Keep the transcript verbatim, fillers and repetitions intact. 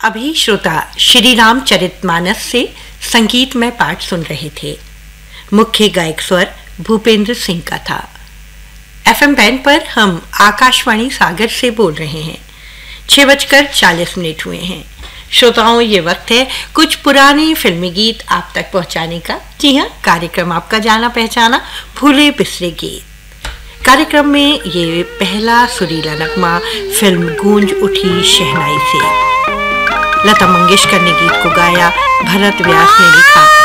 अभी श्रोता श्री रामचरितमानस से संगीतमय पाठ सुन रहे थे। मुख्य गायक स्वर भूपेंद्र सिंह का था। एफएम बैंड पर हम आकाशवाणी सागर से बोल रहे हैं। छह बजकर चालीस मिनट हुए हैं। श्रोताओं, ये वक्त है कुछ पुराने फिल्मी गीत आप तक पहुंचाने का। जी हाँ, कार्यक्रम आपका जाना पहचाना भूले बिसरे गीत। कार्यक्रम में ये पहला सुरीला नगमा फिल्म गूंज उठी शहनाई से। लता मंगेशकर ने गीत को गाया, भरत व्यास ने लिखा।